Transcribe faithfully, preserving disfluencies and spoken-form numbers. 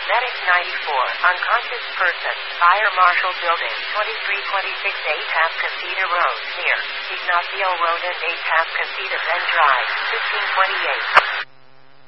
Medic ninety-four, unconscious person, Fire Marshal Building, twenty-three twenty-six eight Tascasita Road, near Ignacio Road and eight Tascasita Bend Drive, fifteen twenty-eight.